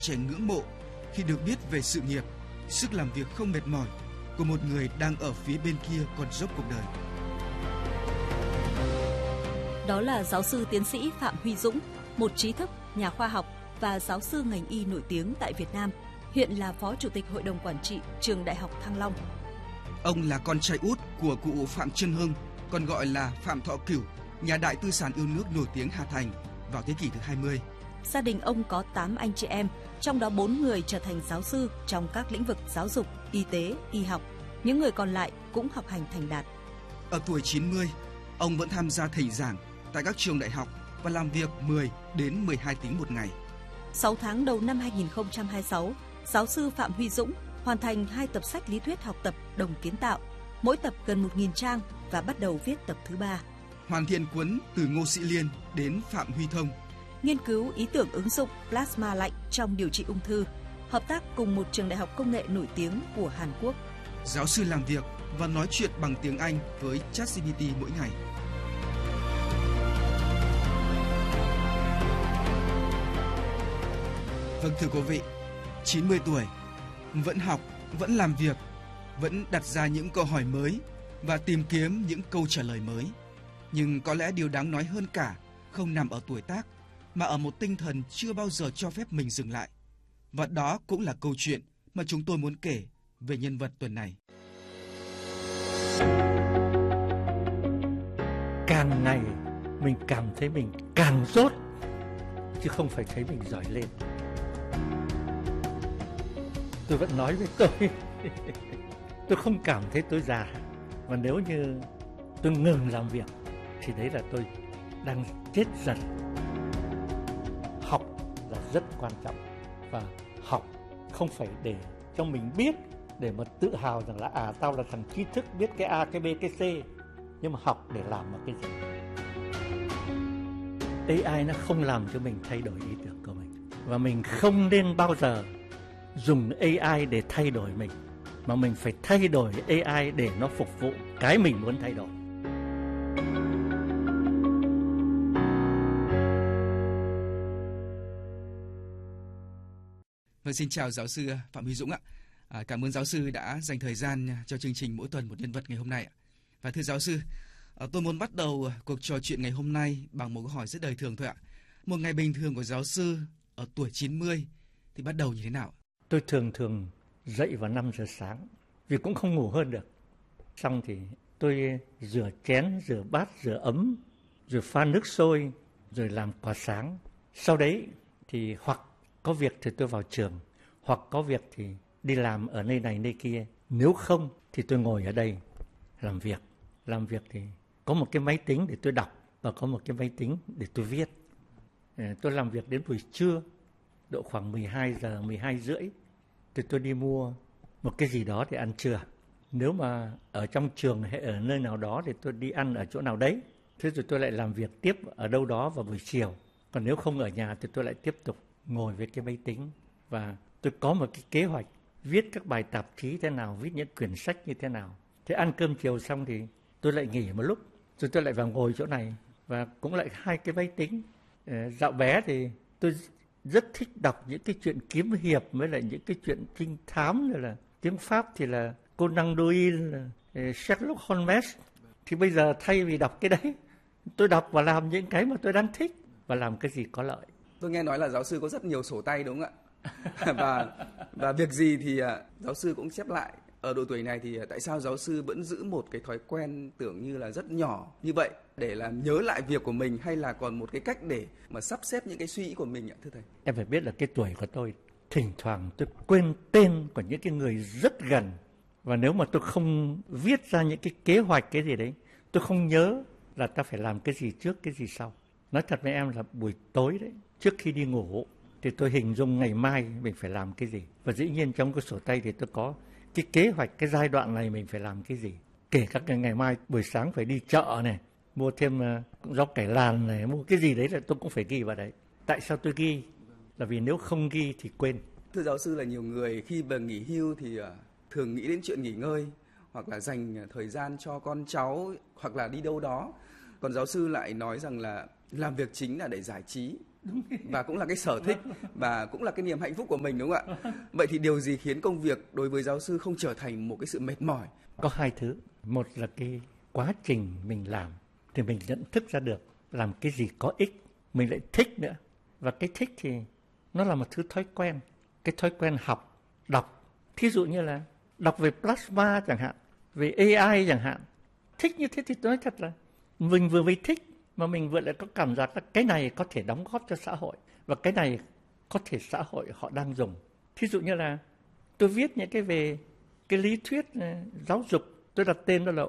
trẻ ngưỡng mộ khi được biết về sự nghiệp, sức làm việc không mệt mỏi của một người đang ở phía bên kia con dốc cuộc đời. Đó là giáo sư tiến sĩ Phạm Huy Dũng, một trí thức, nhà khoa học và giáo sư ngành y nổi tiếng tại Việt Nam, hiện là Phó Chủ tịch Hội đồng Quản trị Trường Đại học Thăng Long. Ông là con trai út của cụ Phạm Trân Hưng, còn gọi là Phạm Thọ Cửu, nhà đại tư sản yêu nước nổi tiếng Hà Thành vào thế kỷ thứ 20. Gia đình ông có 8 anh chị em, trong đó 4 người trở thành giáo sư trong các lĩnh vực giáo dục, y tế, y học. Những người còn lại cũng học hành thành đạt. Ở tuổi 90, ông vẫn tham gia thầy giảng tại các trường đại học và làm việc 10 đến 12 tiếng một ngày. 6 tháng đầu năm 2026, giáo sư Phạm Huy Dũng hoàn thành 2 tập sách lý thuyết học tập Đồng Kiến Tạo, mỗi tập gần 1.000 trang và bắt đầu viết tập thứ 3. Hoàn thiện cuốn Từ Ngô Sĩ Liên đến Phạm Huy Thông. Nghiên cứu ý tưởng ứng dụng plasma lạnh trong điều trị ung thư, hợp tác cùng một trường đại học công nghệ nổi tiếng của Hàn Quốc. Giáo sư làm việc và nói chuyện bằng tiếng Anh với ChatGPT mỗi ngày. Vâng, thưa quý vị, 90 tuổi, vẫn học, vẫn làm việc, vẫn đặt ra những câu hỏi mới và tìm kiếm những câu trả lời mới. Nhưng có lẽ điều đáng nói hơn cả không nằm ở tuổi tác, mà ở một tinh thần chưa bao giờ cho phép mình dừng lại. Và đó cũng là câu chuyện mà chúng tôi muốn kể về nhân vật tuần này. Càng ngày mình cảm thấy mình càng dốt, chứ không phải thấy mình giỏi lên. Tôi vẫn nói với tôi không cảm thấy tôi già. Và nếu như tôi ngừng làm việc thì đấy là tôi đang chết dần. Học là rất quan trọng, và học không phải để cho mình biết, để mà tự hào rằng là tao là thằng trí thức biết cái A, cái B, cái C. Nhưng mà học để làm một cái gì? AI nó không làm cho mình thay đổi ý tưởng của mình. Và mình không nên bao giờ dùng AI để thay đổi mình, mà mình phải thay đổi AI để nó phục vụ cái mình muốn thay đổi. Vâng, xin chào giáo sư Phạm Huy Dũng ạ. Cảm ơn giáo sư đã dành thời gian cho chương trình Mỗi tuần một nhân vật ngày hôm nay ạ. Và thưa giáo sư, tôi muốn bắt đầu cuộc trò chuyện ngày hôm nay bằng một câu hỏi rất đời thường thôi ạ. Một ngày bình thường của giáo sư ở tuổi 90 thì bắt đầu như thế nào? Tôi thường dậy vào 5 giờ sáng vì cũng không ngủ hơn được. Xong thì tôi rửa chén, rửa bát, rửa ấm, rồi pha nước sôi, rồi làm quà sáng. Sau đấy thì hoặc có việc thì tôi vào trường, hoặc có việc thì đi làm ở nơi này nơi kia. Nếu không thì tôi ngồi ở đây làm việc. Làm việc thì có một cái máy tính để tôi đọc và có một cái máy tính để tôi viết. Tôi làm việc đến buổi trưa, độ khoảng 12 giờ, 12 rưỡi thì tôi đi mua một cái gì đó để ăn trưa. Nếu mà ở trong trường hay ở nơi nào đó thì tôi đi ăn ở chỗ nào đấy. Thế rồi tôi lại làm việc tiếp ở đâu đó vào buổi chiều. Còn nếu không ở nhà thì tôi lại tiếp tục ngồi với cái máy tính. Và tôi có một cái kế hoạch viết các bài tạp chí thế nào, viết những quyển sách như thế nào. Thế ăn cơm chiều xong thì tôi lại nghỉ một lúc, rồi tôi lại vào ngồi chỗ này và cũng lại hai cái máy tính. Dạo bé thì tôi rất thích đọc những cái chuyện kiếm hiệp với lại những cái chuyện trinh thám, rồi là tiếng Pháp thì là Conan Doyle, Sherlock Holmes. Thì bây giờ thay vì đọc cái đấy, tôi đọc và làm những cái mà tôi đang thích và làm cái gì có lợi. Tôi nghe nói là giáo sư có rất nhiều sổ tay đúng không ạ? và việc gì thì giáo sư cũng chép lại. Ở độ tuổi này thì tại sao giáo sư vẫn giữ một cái thói quen tưởng như là rất nhỏ như vậy để làm nhớ lại việc của mình, hay là còn một cái cách để mà sắp xếp những cái suy nghĩ của mình ạ, thưa thầy? Em phải biết là cái tuổi của tôi, thỉnh thoảng tôi quên tên của những cái người rất gần. Và nếu mà tôi không viết ra những cái kế hoạch cái gì đấy, tôi không nhớ là ta phải làm cái gì trước, cái gì sau. Nói thật với em là buổi tối đấy, trước khi đi ngủ thì tôi hình dung ngày mai mình phải làm cái gì. Và dĩ nhiên trong cái sổ tay thì tôi có cái kế hoạch, cái giai đoạn này mình phải làm cái gì. Kể cả ngày mai buổi sáng phải đi chợ này, mua thêm rau cải làn này, mua cái gì đấy là tôi cũng phải ghi vào đấy. Tại sao tôi ghi? Là vì nếu không ghi thì quên. Thưa giáo sư, là nhiều người khi mà nghỉ hưu thì thường nghĩ đến chuyện nghỉ ngơi, hoặc là dành thời gian cho con cháu, hoặc là đi đâu đó. Còn giáo sư lại nói rằng là làm việc chính là để giải trí. và cũng là cái sở thích và cũng là cái niềm hạnh phúc của mình, đúng không ạ? Vậy thì điều gì khiến công việc đối với giáo sư không trở thành một cái sự mệt mỏi? Có hai thứ. Một là cái quá trình mình làm thì mình nhận thức ra được làm cái gì có ích, mình lại thích nữa. Và cái thích thì nó là một thứ thói quen, cái thói quen học, đọc. Thí dụ như là đọc về plasma chẳng hạn, về AI chẳng hạn. Thích như thế thì tôi nói thật là mình vừa mới thích mà mình vừa lại có cảm giác là cái này có thể đóng góp cho xã hội và cái này có thể xã hội họ đang dùng. Thí dụ như là tôi viết những cái về cái lý thuyết giáo dục, tôi đặt tên đó là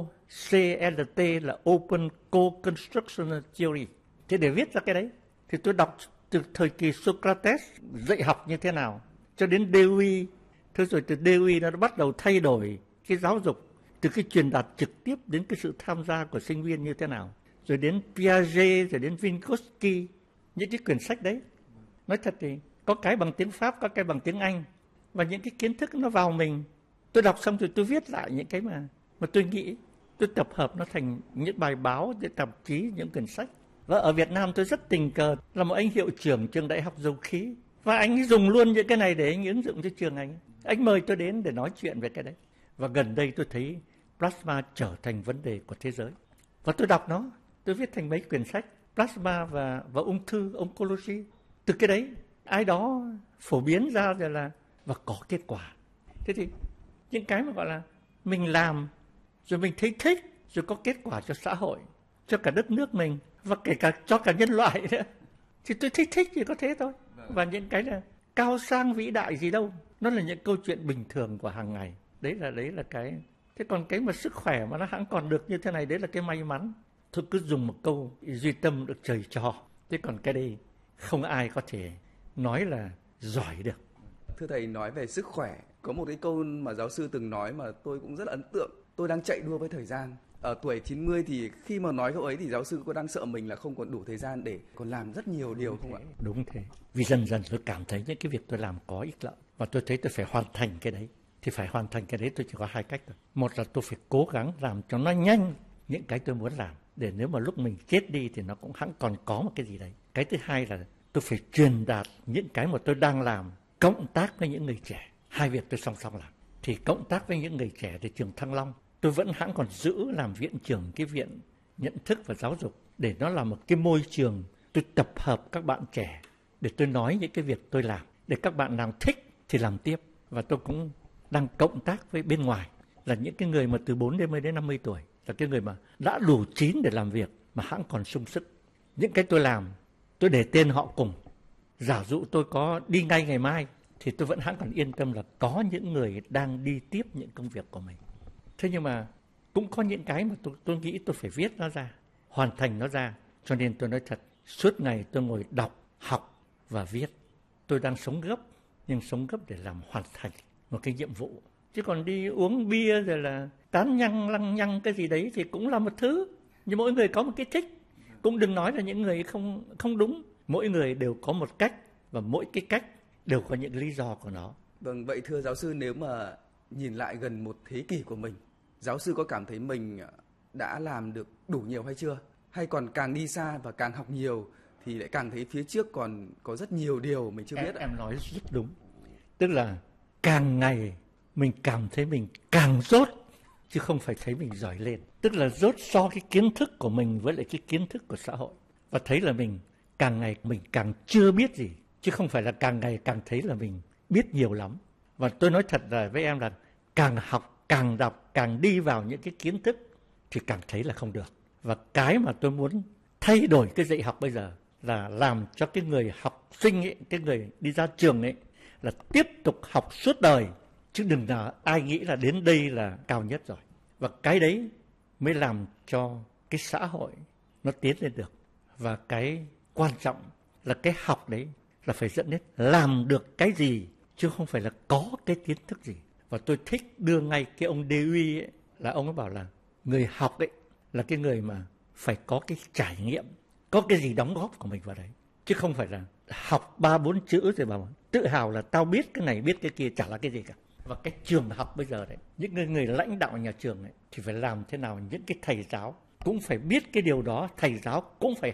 OCLT là Open Co-Constructional Theory. Thế để viết ra cái đấy thì tôi đọc từ thời kỳ Socrates dạy học như thế nào cho đến Dewey. Thế rồi từ Dewey nó bắt đầu thay đổi cái giáo dục từ cái truyền đạt trực tiếp đến cái sự tham gia của sinh viên như thế nào. Rồi đến Piaget, rồi đến Vygotsky, những cái quyển sách đấy. Nói thật thì có cái bằng tiếng Pháp, có cái bằng tiếng Anh. Và những cái kiến thức nó vào mình. Tôi đọc xong rồi tôi viết lại những cái mà tôi nghĩ. Tôi tập hợp nó thành những bài báo, những tạp chí, những quyển sách. Và ở Việt Nam tôi rất tình cờ là một anh hiệu trưởng trường Đại học Dầu khí. Và anh ấy dùng luôn những cái này để anh ứng dụng cho trường anh. Anh mời tôi đến để nói chuyện về cái đấy. Và gần đây tôi thấy plasma trở thành vấn đề của thế giới. Và tôi đọc nó, tôi viết thành mấy quyển sách plasma và ung thư, oncology. Từ cái đấy, ai đó phổ biến ra rồi là và có kết quả. Thế thì những cái mà gọi là mình làm rồi mình thấy thích rồi có kết quả cho xã hội, cho cả đất nước mình và kể cả cho cả nhân loại nữa. Thì tôi thích thì có thế thôi. Và những cái là cao sang vĩ đại gì đâu, nó là những câu chuyện bình thường của hàng ngày. Đấy là cái. Thế còn cái mà sức khỏe mà nó hẵng còn được như thế này, đấy là cái may mắn. Thôi cứ dùng một câu duy tâm được trời cho. Thế còn cái đây không ai có thể nói là giỏi được. Thưa thầy, nói về sức khỏe, có một cái câu mà giáo sư từng nói mà tôi cũng rất là ấn tượng. Tôi đang chạy đua với thời gian. Ở tuổi 90 thì khi mà nói câu ấy thì giáo sư có đang sợ mình là không còn đủ thời gian để còn làm rất nhiều điều không ạ? Đúng thế. Vì dần dần tôi cảm thấy những cái việc tôi làm có ích lợi. Và tôi thấy tôi phải hoàn thành cái đấy. Thì phải hoàn thành cái đấy tôi chỉ có hai cách thôi. Một là tôi phải cố gắng làm cho nó nhanh những cái tôi muốn làm. Để nếu mà lúc mình chết đi thì nó cũng hẵng còn có một cái gì đấy. Cái thứ hai là tôi phải truyền đạt những cái mà tôi đang làm, cộng tác với những người trẻ. Hai việc tôi song song làm. Thì cộng tác với những người trẻ thì trường Thăng Long, tôi vẫn hẵng còn giữ làm viện trưởng cái viện nhận thức và giáo dục. Để nó là một cái môi trường tôi tập hợp các bạn trẻ để tôi nói những cái việc tôi làm. Để các bạn nào thích thì làm tiếp. Và tôi cũng đang cộng tác với bên ngoài là những cái người mà từ 40 đến 50 tuổi, là cái người mà đã đủ chín để làm việc mà hẵng còn sung sức. Những cái tôi làm, tôi để tên họ cùng. Giả dụ tôi có đi ngay ngày mai thì tôi vẫn hẵng còn yên tâm là có những người đang đi tiếp những công việc của mình. Thế nhưng mà cũng có những cái mà tôi nghĩ tôi phải viết nó ra, hoàn thành nó ra. Cho nên tôi nói thật, suốt ngày tôi ngồi đọc, học và viết. Tôi đang sống gấp, nhưng sống gấp để làm hoàn thành một cái nhiệm vụ. Chứ còn đi uống bia rồi là tán nhăng lăng nhăng cái gì đấy thì cũng là một thứ. Nhưng mỗi người có một cái thích. Cũng đừng nói là những người không đúng. Mỗi người đều có một cách và mỗi cái cách đều có những lý do của nó. Vâng, vậy thưa giáo sư, nếu mà nhìn lại gần một thế kỷ của mình, giáo sư có cảm thấy mình đã làm được đủ nhiều hay chưa? Hay còn càng đi xa và càng học nhiều thì lại càng thấy phía trước còn có rất nhiều điều mình chưa biết ạ? Em nói rất đúng. Tức là càng ngày mình cảm thấy mình càng dốt, chứ không phải thấy mình giỏi lên. Tức là dốt so cái kiến thức của mình với lại cái kiến thức của xã hội. Và thấy là mình càng ngày mình càng chưa biết gì, chứ không phải là càng ngày càng thấy là mình biết nhiều lắm. Và tôi nói thật là với em là càng học, càng đọc, càng đi vào những cái kiến thức thì càng thấy là không được. Và cái mà tôi muốn thay đổi cái dạy học bây giờ là làm cho cái người học sinh ấy, cái người đi ra trường ấy là tiếp tục học suốt đời. Chứ đừng là ai nghĩ là đến đây là cao nhất rồi. Và cái đấy mới làm cho cái xã hội nó tiến lên được. Và cái quan trọng là cái học đấy là phải dẫn đến làm được cái gì, chứ không phải là có cái kiến thức gì. Và tôi thích đưa ngay cái ông Dewey ấy, là ông ấy bảo là người học ấy là cái người mà phải có cái trải nghiệm, có cái gì đóng góp của mình vào đấy. Chứ không phải là học 3-4 chữ rồi bảo tự hào là tao biết cái này biết cái kia, chả là cái gì cả. Và cái trường học bây giờ đấy, những người lãnh đạo nhà trường ấy thì phải làm thế nào những cái thầy giáo cũng phải biết cái điều đó, thầy giáo cũng phải học.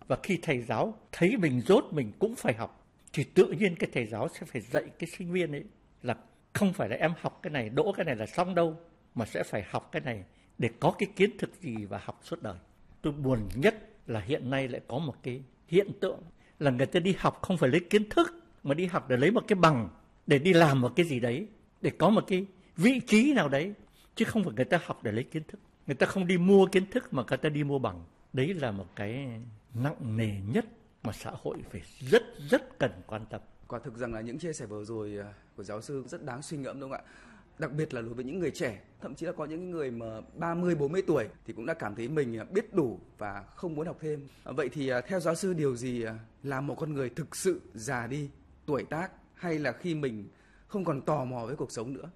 Và khi thầy giáo thấy mình dốt mình cũng phải học, thì tự nhiên cái thầy giáo sẽ phải dạy cái sinh viên ấy là không phải là em học cái này, đỗ cái này là xong đâu, mà sẽ phải học cái này để có cái kiến thức gì và học suốt đời. Tôi buồn nhất là hiện nay lại có một cái hiện tượng là người ta đi học không phải lấy kiến thức, mà đi học để lấy một cái bằng, để đi làm một cái gì đấy, để có một cái vị trí nào đấy, chứ không phải người ta học để lấy kiến thức. Người ta không đi mua kiến thức mà người ta đi mua bằng. Đấy là một cái nặng nề nhất mà xã hội phải rất cần quan tâm. Quả thực rằng là những chia sẻ vừa rồi của giáo sư rất đáng suy ngẫm, đúng không ạ? Đặc biệt là đối với những người trẻ, thậm chí là có những người mà 30, 40 tuổi thì cũng đã cảm thấy mình biết đủ và không muốn học thêm. Vậy thì theo giáo sư, điều gì làm một con người thực sự già đi, tuổi tác, hay là khi mình không còn tò mò với cuộc sống nữa?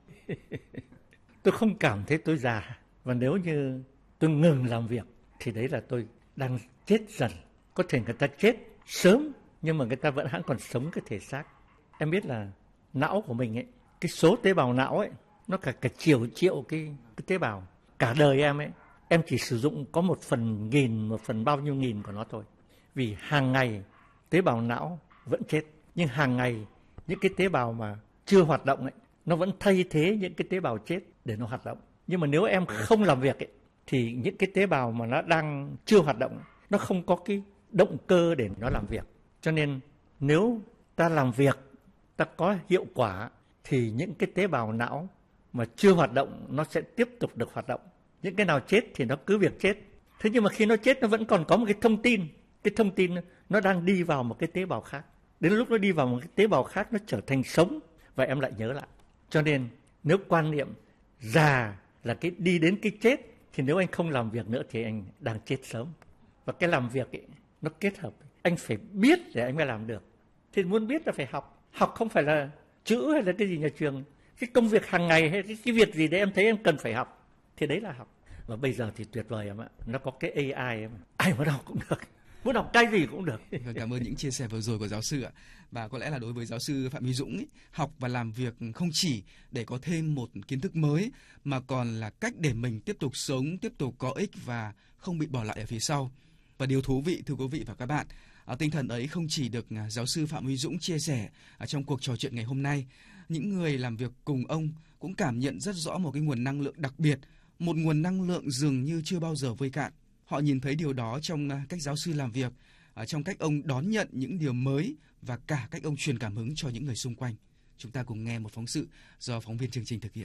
Tôi không cảm thấy tôi già, và nếu như tôi ngừng làm việc thì đấy là tôi đang chết dần. Có thể người ta chết sớm nhưng mà người ta vẫn hẵng còn sống cái thể xác. Em biết là não của mình ấy, cái số tế bào não ấy, nó cả triệu cái tế bào. Cả đời em chỉ sử dụng có 1/1000, 1/1000 bao nhiêu nghìn của nó thôi. Vì hàng ngày tế bào não vẫn chết, nhưng hàng ngày những cái tế bào mà chưa hoạt động ấy, nó vẫn thay thế những cái tế bào chết để nó hoạt động. Nhưng mà nếu em không làm việc ấy, thì những cái tế bào mà nó đang chưa hoạt động, nó không có cái động cơ để nó làm việc. Cho nên nếu ta làm việc, ta có hiệu quả, thì những cái tế bào não mà chưa hoạt động nó sẽ tiếp tục được hoạt động. Những cái nào chết thì nó cứ việc chết. Thế nhưng mà khi nó chết nó vẫn còn có một cái thông tin. Cái thông tin nó đang đi vào một cái tế bào khác. Đến lúc nó đi vào một cái tế bào khác, nó trở thành sống và em lại nhớ lại. Cho nên nếu quan niệm già là cái đi đến cái chết, thì nếu anh không làm việc nữa thì anh đang chết sớm. Và cái làm việc ấy, nó kết hợp. Anh phải biết để anh mới làm được. Thì muốn biết là phải học. Học không phải là chữ hay là cái gì nhà trường. Cái công việc hàng ngày hay cái việc gì đấy em thấy em cần phải học, thì đấy là học. Và bây giờ thì tuyệt vời em ạ. Nó có cái AI em. Ai muốn học cũng được. Muốn học cái gì cũng được. Cảm ơn những chia sẻ vừa rồi của giáo sư ạ. Và có lẽ là đối với giáo sư Phạm Huy Dũng ấy, học và làm việc không chỉ để có thêm một kiến thức mới, mà còn là cách để mình tiếp tục sống, tiếp tục có ích và không bị bỏ lại ở phía sau. Và điều thú vị, thưa quý vị và các bạn, tinh thần ấy không chỉ được giáo sư Phạm Huy Dũng chia sẻ trong cuộc trò chuyện ngày hôm nay. Những người làm việc cùng ông cũng cảm nhận rất rõ một cái nguồn năng lượng đặc biệt, một nguồn năng lượng dường như chưa bao giờ vơi cạn. Họ nhìn thấy điều đó trong cách giáo sư làm việc, trong cách ông đón nhận những điều mới và cả cách ông truyền cảm hứng cho những người xung quanh. Chúng ta cùng nghe một phóng sự do phóng viên chương trình thực hiện.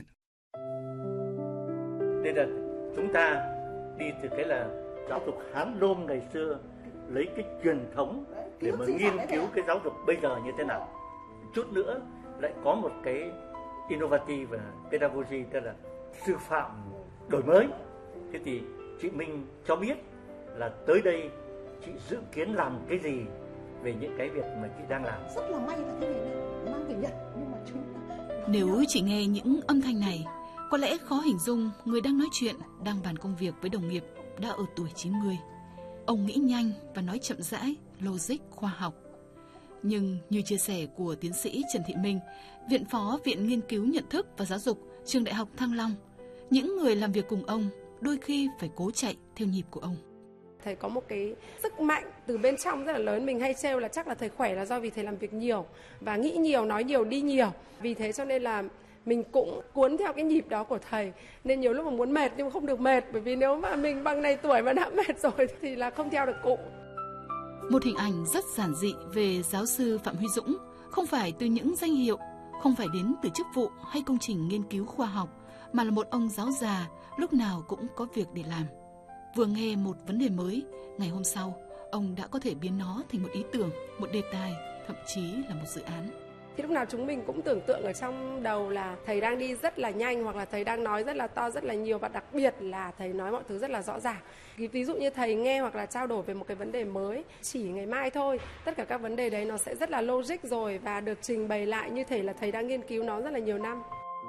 Đây là chúng ta đi từ cái là giáo dục Hán Nôm ngày xưa, lấy cái truyền thống để mà nghiên cứu cái giáo dục bây giờ như thế nào. Chút nữa lại có một cái innovative và pedagogy, tức là sư phạm đổi mới. Thế thì chị Minh cho biết là tới đây chị dự kiến làm cái gì về những cái việc mà chị đang làm. Rất là may là cái này mang về Nhật, nhưng mà chúng Nếu chị nghe những âm thanh này, có lẽ khó hình dung người đang nói chuyện, đang bàn công việc với đồng nghiệp đã ở tuổi 90. Ông nghĩ nhanh và nói chậm rãi, logic, khoa học. Nhưng như chia sẻ của tiến sĩ Trần Thị Minh, Viện Phó Viện Nghiên cứu Nhận thức và Giáo dục, Trường Đại học Thăng Long, những người làm việc cùng ông đôi khi phải cố chạy theo nhịp của ông. Thầy có một cái sức mạnh từ bên trong rất là lớn. Mình hay trêu là chắc là thầy khỏe là do vì thầy làm việc nhiều và nghĩ nhiều, nói nhiều, đi nhiều. Vì thế cho nên là mình cũng cuốn theo cái nhịp đó của thầy. Nên nhiều lúc mà muốn mệt nhưng mà không được mệt. Bởi vì nếu mà mình bằng này tuổi mà đã mệt rồi thì là không theo được cụ. Một hình ảnh rất giản dị về giáo sư Phạm Huy Dũng, không phải từ những danh hiệu, không phải đến từ chức vụ hay công trình nghiên cứu khoa học, mà là một ông giáo già lúc nào cũng có việc để làm. Vừa nghe một vấn đề mới, ngày hôm sau, ông đã có thể biến nó thành một ý tưởng, một đề tài, thậm chí là một dự án. Thì lúc nào chúng mình cũng tưởng tượng ở trong đầu là thầy đang đi rất là nhanh, hoặc là thầy đang nói rất là to, rất là nhiều, và đặc biệt là thầy nói mọi thứ rất là rõ ràng. Ví dụ như thầy nghe hoặc là trao đổi về một cái vấn đề mới chỉ ngày mai thôi, tất cả các vấn đề đấy nó sẽ rất là logic rồi và được trình bày lại như thể là thầy đang nghiên cứu nó rất là nhiều năm.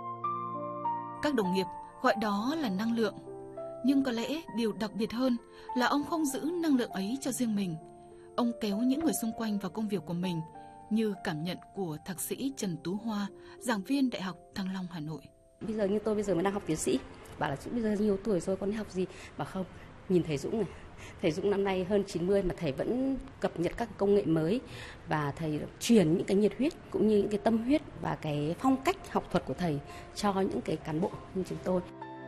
Các đồng nghiệp gọi đó là năng lượng. Nhưng có lẽ điều đặc biệt hơn là ông không giữ năng lượng ấy cho riêng mình. Ông kéo những người xung quanh vào công việc của mình, như cảm nhận của thạc sĩ Trần Tú Hoa, giảng viên Đại học Thăng Long, Hà Nội. Bây giờ như tôi bây giờ mới đang học tiến sĩ, bảo là Dũng bây giờ nhiều tuổi rồi con đi học gì, bảo không, nhìn thấy Dũng này, Thầy Dũng năm nay hơn 90 mà thầy vẫn cập nhật các công nghệ mới và thầy truyền những cái nhiệt huyết cũng như những cái tâm huyết và cái phong cách học thuật của thầy cho những cái cán bộ như chúng tôi.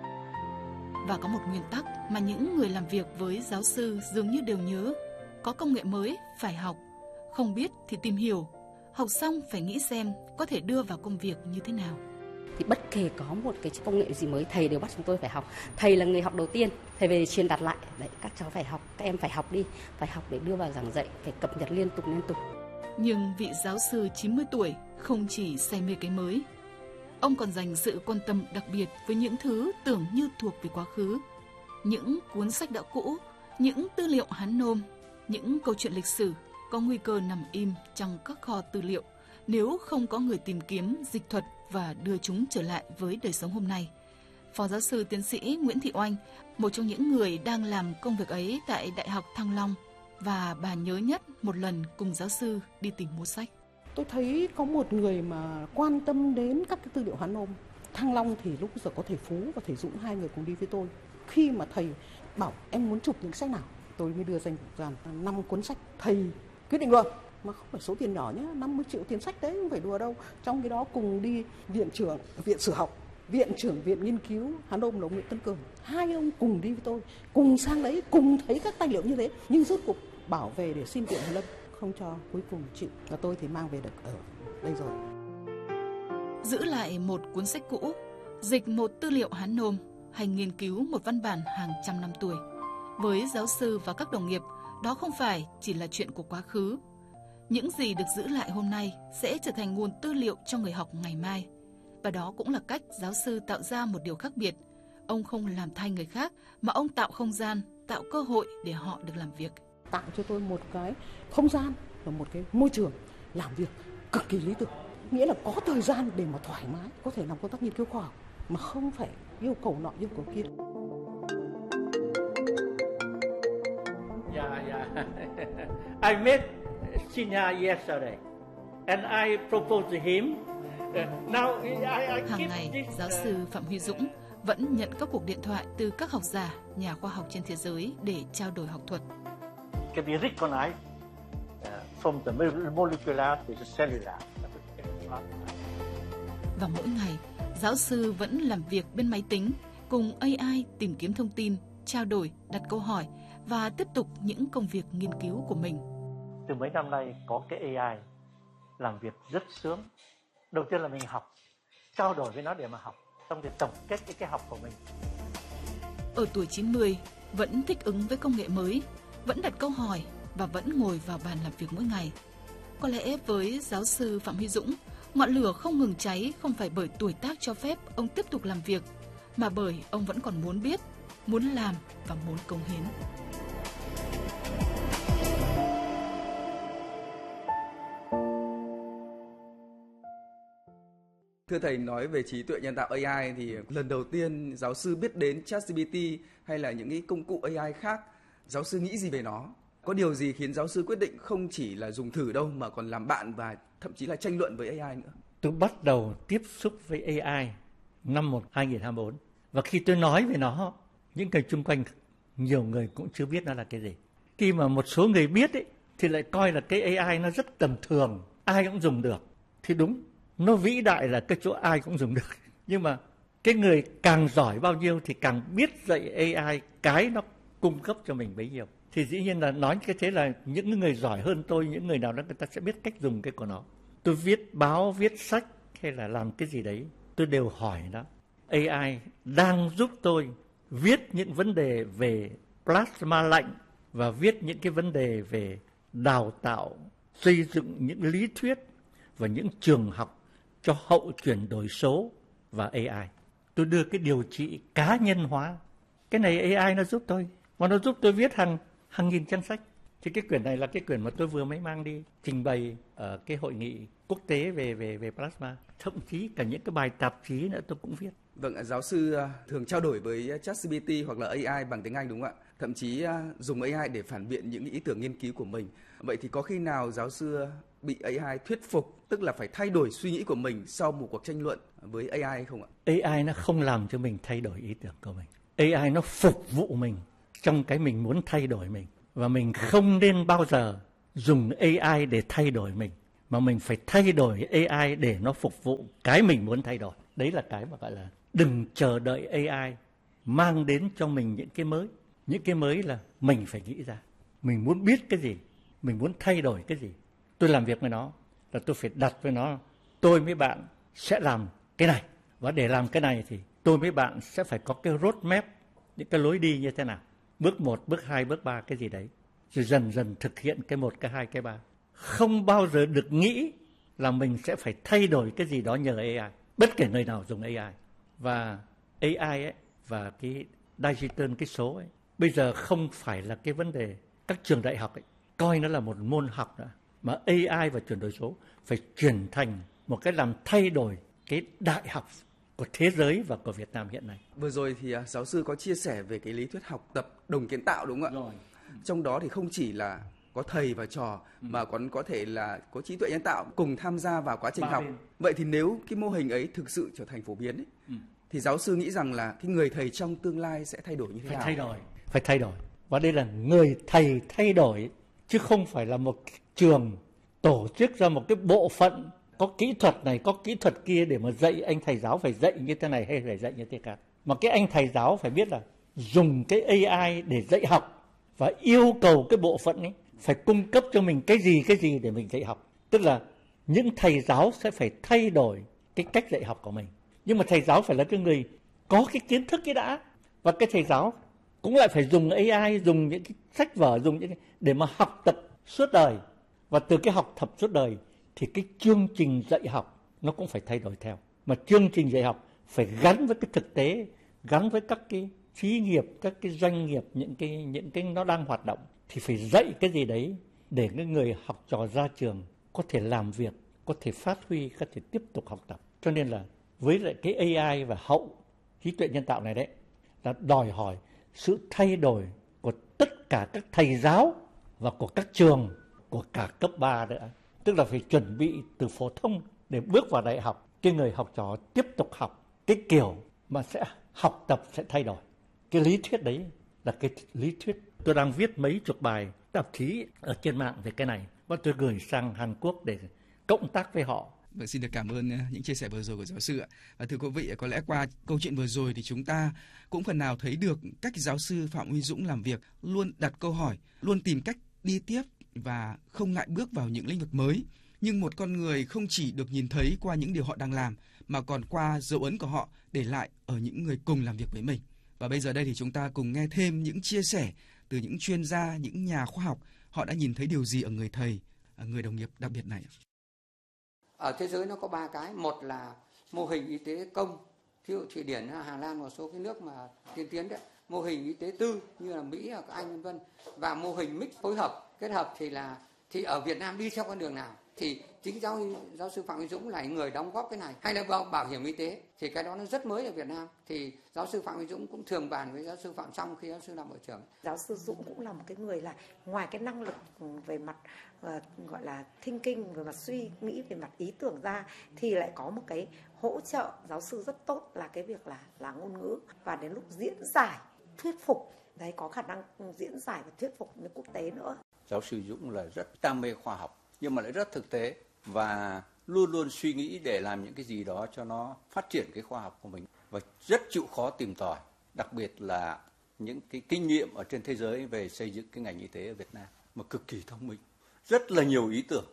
Và có một nguyên tắc mà những người làm việc với giáo sư dường như đều nhớ: có công nghệ mới phải học, không biết thì tìm hiểu, học xong phải nghĩ xem có thể đưa vào công việc như thế nào. Thì bất kể có một cái công nghệ gì mới, thầy đều bắt chúng tôi phải học. Thầy là người học đầu tiên, thầy về truyền đạt lại, đấy, các cháu phải học, các em phải học đi, phải học để đưa vào giảng dạy, phải cập nhật liên tục. Nhưng vị giáo sư 90 tuổi không chỉ say mê cái mới, ông còn dành sự quan tâm đặc biệt với những thứ tưởng như thuộc về quá khứ. Những cuốn sách đã cũ, những tư liệu Hán Nôm, những câu chuyện lịch sử có nguy cơ nằm im trong các kho tư liệu nếu không có người tìm kiếm, dịch thuật và đưa chúng trở lại với đời sống hôm nay. Phó giáo sư tiến sĩ Nguyễn Thị Oanh, một trong những người đang làm công việc ấy tại Đại học Thăng Long, và bà nhớ nhất một lần cùng giáo sư đi tìm mua sách. Tôi thấy có một người mà quan tâm đến các cái tư liệu Hán Nôm. Thăng Long thì lúc giờ có thầy Phú và thầy Dũng, hai người cùng đi với tôi. Khi mà thầy bảo em muốn chụp những sách nào, tôi mới đưa danh dàn 5 cuốn sách. Thầy quyết định luôn, mà không phải số tiền nhỏ nhé, 50 triệu tiền sách đấy, không phải đùa đâu. Trong cái đó cùng đi viện trưởng Viện Sử học, Viện trưởng Viện Nghiên cứu Hán Nôm là ông Nguyễn Tân Cường. Hai ông cùng đi với tôi, cùng sang đấy, cùng thấy các tài liệu như thế. Nhưng rốt cuộc bảo về để xin Viện Hàn Lâm, không cho, cuối cùng chịu. Và tôi thì mang về được ở đây rồi. Giữ lại một cuốn sách cũ, dịch một tư liệu Hán Nôm hay nghiên cứu một văn bản hàng trăm năm tuổi. Với giáo sư và các đồng nghiệp, đó không phải chỉ là chuyện của quá khứ. Những gì được giữ lại hôm nay sẽ trở thành nguồn tư liệu cho người học ngày mai. Và đó cũng là cách giáo sư tạo ra một điều khác biệt. Ông không làm thay người khác, mà ông tạo không gian, tạo cơ hội để họ được làm việc. Tạo cho tôi một cái không gian và một cái môi trường làm việc cực kỳ lý tưởng. Nghĩa là có thời gian để mà thoải mái, có thể làm công tác nghiên cứu khoa học mà không phải yêu cầu nọ yêu cầu kia. I met Sinha yesterday and I proposed to him. Now Hàng ngày, giáo sư Phạm Huy Dũng vẫn nhận các cuộc điện thoại từ các học giả, nhà khoa học trên thế giới để trao đổi học thuật. Can be recognized from the molecular to the cellular. Và mỗi ngày, giáo sư vẫn làm việc bên máy tính, cùng AI tìm kiếm thông tin, trao đổi, đặt câu hỏi và tiếp tục những công việc nghiên cứu của mình. Từ mấy năm nay có cái AI làm việc rất sướng. Đầu tiên là mình học, trao đổi với nó để mà học, xong thì tổng kết cái học của mình. Ở tuổi 90, vẫn thích ứng với công nghệ mới, vẫn đặt câu hỏi và vẫn ngồi vào bàn làm việc mỗi ngày. Có lẽ với giáo sư Phạm Huy Dũng, ngọn lửa không ngừng cháy không phải bởi tuổi tác cho phép ông tiếp tục làm việc, mà bởi ông vẫn còn muốn biết, muốn làm và muốn cống hiến. Thưa thầy, nói về trí tuệ nhân tạo AI thì lần đầu tiên giáo sư biết đến ChatGPT hay là những cái công cụ AI khác, giáo sư nghĩ gì về nó? Có điều gì khiến giáo sư quyết định không chỉ là dùng thử đâu mà còn làm bạn và thậm chí là tranh luận với AI nữa? Tôi bắt đầu tiếp xúc với AI năm 2024 và khi tôi nói về nó, những người chung quanh nhiều người cũng chưa biết nó là cái gì. Khi mà một số người biết ấy, thì lại coi là cái AI nó rất tầm thường, ai cũng dùng được. Thì đúng, nó vĩ đại là cái chỗ ai cũng dùng được. Nhưng mà cái người càng giỏi bao nhiêu thì càng biết dạy AI cái nó cung cấp cho mình bấy nhiêu. Thì dĩ nhiên là nói cái thế là những người giỏi hơn tôi, những người nào đó người ta sẽ biết cách dùng cái của nó. Tôi viết báo, viết sách hay là làm cái gì đấy, tôi đều hỏi nó. AI đang giúp tôi viết những vấn đề về plasma lạnh và viết những cái vấn đề về đào tạo, xây dựng những lý thuyết và những trường học cho hậu chuyển đổi số và AI. Tôi đưa cái điều trị cá nhân hóa. Cái này AI nó giúp tôi. Và nó giúp tôi viết hàng nghìn trang sách. Thì cái quyển này là cái quyển mà tôi vừa mới mang đi trình bày ở cái hội nghị quốc tế về plasma. Thậm chí cả những cái bài tạp chí nữa tôi cũng viết. Vâng, giáo sư thường trao đổi với ChatGPT hoặc là AI bằng tiếng Anh đúng không ạ? Thậm chí dùng AI để phản biện những ý tưởng nghiên cứu của mình. Vậy thì có khi nào giáo sư bị AI thuyết phục, tức là phải thay đổi suy nghĩ của mình sau một cuộc tranh luận với AI không ạ? AI nó không làm cho mình thay đổi ý tưởng của mình. AI nó phục vụ mình. trong cái mình muốn thay đổi mình. Và mình không nên bao giờ dùng AI để thay đổi mình, mà mình phải thay đổi AI để nó phục vụ cái mình muốn thay đổi. Đấy là cái mà gọi là đừng chờ đợi AI mang đến cho mình những cái mới. Những cái mới là mình phải nghĩ ra. Mình muốn biết cái gì, mình muốn thay đổi cái gì. Tôi làm việc với nó là tôi phải đặt với nó, tôi với bạn sẽ làm cái này. Và để làm cái này thì tôi với bạn sẽ phải có cái roadmap, những cái lối đi như thế nào. Bước 1, bước 2, bước 3 cái gì đấy. Rồi dần dần thực hiện cái 1, cái 2, cái 3. Không bao giờ được nghĩ là mình sẽ phải thay đổi cái gì đó nhờ AI. Bất kể người nào dùng AI. Và AI ấy, và cái digital, cái số ấy, bây giờ không phải là cái vấn đề các trường đại học ấy, coi nó là một môn học nữa. Mà AI và chuyển đổi số phải chuyển thành một cái làm thay đổi cái đại học của thế giới và của Việt Nam hiện nay. Vừa rồi thì giáo sư có chia sẻ về cái lý thuyết học tập đồng kiến tạo đúng không ạ? Rồi. Trong đó thì không chỉ là có thầy và trò mà còn có thể là có trí tuệ nhân tạo cùng tham gia vào quá trình học. Vậy thì nếu cái mô hình ấy thực sự trở thành phổ biến ấy, thì giáo sư nghĩ rằng là cái người thầy trong tương lai sẽ thay đổi như thế nào? Phải thay đổi. Và đây là người thầy thay đổi, chứ không phải là một trường tổ chức ra một cái bộ phận có kỹ thuật này, có kỹ thuật kia để mà dạy anh thầy giáo phải dạy như thế này hay phải dạy như thế khác. Mà cái anh thầy giáo phải biết là dùng cái AI để dạy học và yêu cầu cái bộ phận ấy phải cung cấp cho mình cái gì để mình dạy học. Tức là những thầy giáo sẽ phải thay đổi cái cách dạy học của mình. Nhưng mà thầy giáo phải là cái người có cái kiến thức ấy đã. Và cái thầy giáo cũng lại phải dùng AI, dùng những cái sách vở, dùng những cái để mà học tập suốt đời. Và từ cái học tập suốt đời thì cái chương trình dạy học nó cũng phải thay đổi theo. Mà chương trình dạy học phải gắn với cái thực tế, gắn với các cái xí nghiệp, các cái doanh nghiệp, những cái nó đang hoạt động, thì phải dạy cái gì đấy để cái người học trò ra trường có thể làm việc, có thể phát huy, có thể tiếp tục học tập. Cho nên là với lại cái AI và hậu trí tuệ nhân tạo này đấy là đòi hỏi sự thay đổi của tất cả các thầy giáo và của các trường, của cả cấp 3 nữa. Tức là phải chuẩn bị từ phổ thông để bước vào đại học. Cái người học trò tiếp tục học cái kiểu mà sẽ học tập sẽ thay đổi. Cái lý thuyết đấy là cái lý thuyết tôi đang viết mấy chục bài tạp chí ở trên mạng về cái này. Và tôi gửi sang Hàn Quốc để cộng tác với họ. Xin được cảm ơn những chia sẻ vừa rồi của giáo sư ạ. Và thưa quý vị, có lẽ qua câu chuyện vừa rồi thì chúng ta cũng phần nào thấy được cách giáo sư Phạm Huy Dũng làm việc, luôn đặt câu hỏi, luôn tìm cách đi tiếp và không ngại bước vào những lĩnh vực mới. Nhưng một con người không chỉ được nhìn thấy qua những điều họ đang làm, mà còn qua dấu ấn của họ để lại ở những người cùng làm việc với mình. Và bây giờ đây thì chúng ta cùng nghe thêm những chia sẻ từ những chuyên gia, những nhà khoa học, họ đã nhìn thấy điều gì ở người thầy, người đồng nghiệp đặc biệt này. Ở thế giới nó có 3 cái. Một là mô hình y tế công, ví dụ Thụy Điển, Hà Lan, một số cái nước mà tiên tiến đấy. Mô hình y tế tư như là Mỹ, hoặc Anh, v.v. Và mô hình mix phối hợp, kết hợp thì ở Việt Nam đi theo con đường nào? Thì chính giáo sư Phạm Huy Dũng là người đóng góp cái này. Hay là bảo hiểm y tế, thì cái đó nó rất mới ở Việt Nam. Thì giáo sư Phạm Huy Dũng cũng thường bàn với giáo sư Phạm Song khi giáo sư làm ở trường. Giáo sư Dũng cũng là một cái người là ngoài cái năng lực về mặt gọi là thinking, về mặt suy nghĩ, về mặt ý tưởng ra, thì lại có một cái hỗ trợ giáo sư rất tốt là cái việc là ngôn ngữ, và đến lúc diễn giải, thuyết phục đấy, có khả năng diễn giải và thuyết phục với quốc tế nữa. Giáo sư Dũng là rất đam mê khoa học nhưng mà lại rất thực tế và luôn luôn suy nghĩ để làm những cái gì đó cho nó phát triển cái khoa học của mình, và rất chịu khó tìm tòi, đặc biệt là những cái kinh nghiệm ở trên thế giới về xây dựng cái ngành y tế ở Việt Nam, mà cực kỳ thông minh, rất là nhiều ý tưởng.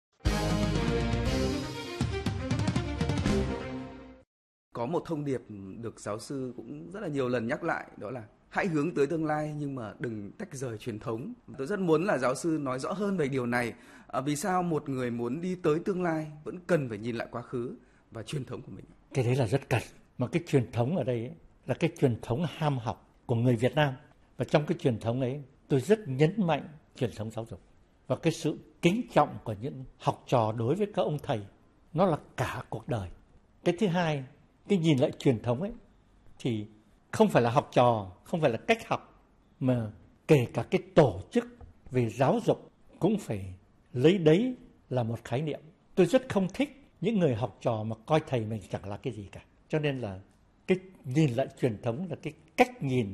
Có một thông điệp được giáo sư cũng rất là nhiều lần nhắc lại, đó là hãy hướng tới tương lai nhưng mà đừng tách rời truyền thống. Tôi rất muốn là giáo sư nói rõ hơn về điều này. Vì sao một người muốn đi tới tương lai vẫn cần phải nhìn lại quá khứ và truyền thống của mình? Cái đấy là rất cần. Mà cái truyền thống ở đây ấy, là cái truyền thống ham học của người Việt Nam. Và trong cái truyền thống ấy, tôi rất nhấn mạnh truyền thống giáo dục. Và cái sự kính trọng của những học trò đối với các ông thầy, nó là cả cuộc đời. Cái thứ hai, cái nhìn lại truyền thống ấy, thì không phải là học trò, không phải là cách học, mà kể cả cái tổ chức về giáo dục cũng phải lấy đấy là một khái niệm. Tôi rất không thích những người học trò mà coi thầy mình chẳng là cái gì cả. Cho nên là cái nhìn lại truyền thống là cái cách nhìn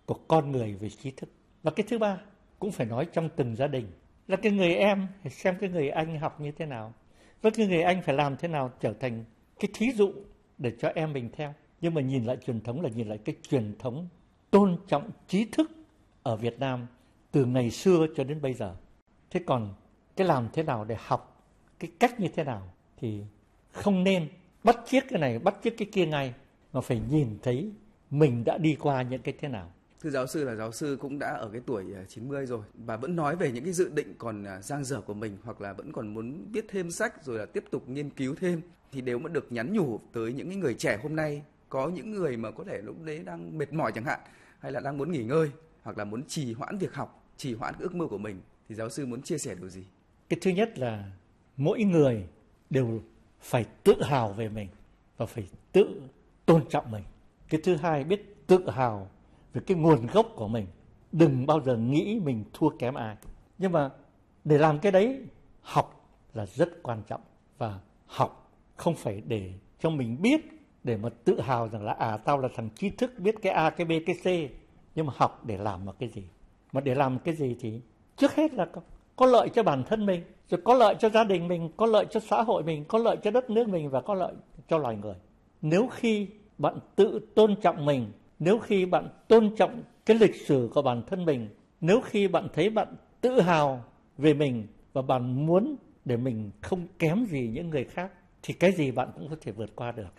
của con người về trí thức. Và cái thứ ba cũng phải nói trong từng gia đình là cái người em phải xem cái người anh học như thế nào, và cái người anh phải làm thế nào trở thành cái thí dụ để cho em mình theo. Nhưng mà nhìn lại truyền thống là nhìn lại cái truyền thống tôn trọng trí thức ở Việt Nam từ ngày xưa cho đến bây giờ. Thế còn cái làm thế nào để học cái cách như thế nào thì không nên bắt chước cái này bắt chước cái kia ngay, mà phải nhìn thấy mình đã đi qua những cái thế nào. Thưa giáo sư, là giáo sư cũng đã ở cái tuổi 90 rồi và vẫn nói về những cái dự định còn dang dở của mình, hoặc là vẫn còn muốn viết thêm sách rồi là tiếp tục nghiên cứu thêm, thì nếu mà được nhắn nhủ tới những người trẻ hôm nay, có những người mà có thể lúc đấy đang mệt mỏi chẳng hạn, hay là đang muốn nghỉ ngơi, hoặc là muốn trì hoãn việc học, trì hoãn cái ước mơ của mình, thì giáo sư muốn chia sẻ điều gì? Cái thứ nhất là mỗi người đều phải tự hào về mình và phải tự tôn trọng mình. Cái thứ hai, biết tự hào về cái nguồn gốc của mình, đừng bao giờ nghĩ mình thua kém ai. Nhưng mà để làm cái đấy, học là rất quan trọng, và học không phải để cho mình biết để mà tự hào rằng là tao là thằng trí thức biết cái A, cái B, cái C. Nhưng mà học để làm một cái gì? Mà để làm cái gì thì trước hết là có lợi cho bản thân mình, rồi có lợi cho gia đình mình, có lợi cho xã hội mình, có lợi cho đất nước mình và có lợi cho loài người. Nếu khi bạn tự tôn trọng mình, nếu khi bạn tôn trọng cái lịch sử của bản thân mình, nếu khi bạn thấy bạn tự hào về mình và bạn muốn để mình không kém gì những người khác, thì cái gì bạn cũng có thể vượt qua được.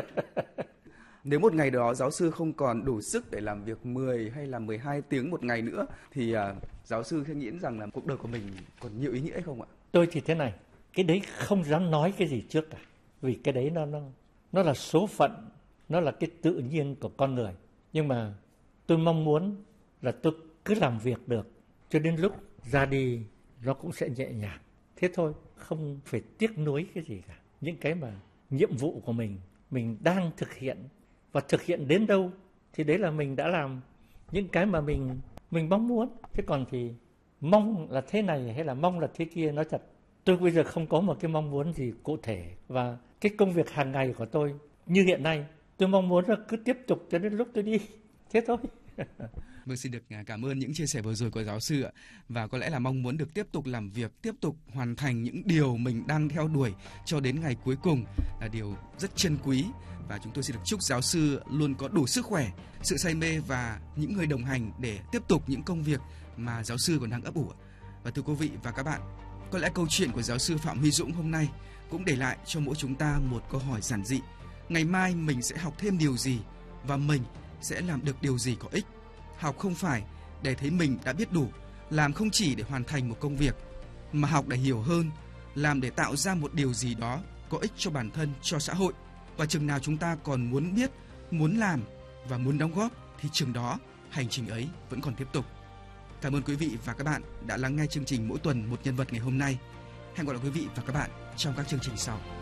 Nếu một ngày đó giáo sư không còn đủ sức để làm việc 10 hay là 12 tiếng một ngày nữa, thì giáo sư nghĩ rằng là cuộc đời của mình còn nhiều ý nghĩa hay không ạ? Tôi thì thế này, cái đấy không dám nói cái gì trước cả, vì cái đấy nó là số phận, nó là cái tự nhiên của con người. Nhưng mà tôi mong muốn là tôi cứ làm việc được, cho đến lúc ra đi nó cũng sẽ nhẹ nhàng. Thế thôi, không phải tiếc nuối cái gì cả. Những cái mà nhiệm vụ của mình đang thực hiện, và thực hiện đến đâu thì đấy là mình đã làm những cái mà mình mong muốn. Thế còn thì mong là thế này hay là mong là thế kia, nói thật, tôi bây giờ không có một cái mong muốn gì cụ thể. Và cái công việc hàng ngày của tôi như hiện nay, tôi mong muốn là cứ tiếp tục cho đến lúc tôi đi. Thế thôi. Vâng, xin được cảm ơn những chia sẻ vừa rồi của giáo sư ạ. Và có lẽ là mong muốn được tiếp tục làm việc, tiếp tục hoàn thành những điều mình đang theo đuổi cho đến ngày cuối cùng là điều rất trân quý. Và chúng tôi xin được chúc giáo sư luôn có đủ sức khỏe, sự say mê và những người đồng hành để tiếp tục những công việc mà giáo sư còn đang ấp ủ. Và thưa quý vị và các bạn, có lẽ câu chuyện của giáo sư Phạm Huy Dũng hôm nay cũng để lại cho mỗi chúng ta một câu hỏi giản dị. Ngày mai mình sẽ học thêm điều gì và mình sẽ làm được điều gì có ích? Học không phải để thấy mình đã biết đủ, làm không chỉ để hoàn thành một công việc, mà học để hiểu hơn, làm để tạo ra một điều gì đó có ích cho bản thân, cho xã hội. Và chừng nào chúng ta còn muốn biết, muốn làm và muốn đóng góp thì chừng đó hành trình ấy vẫn còn tiếp tục. Cảm ơn quý vị và các bạn đã lắng nghe chương trình Mỗi tuần một nhân vật ngày hôm nay. Hẹn gặp lại quý vị và các bạn trong các chương trình sau.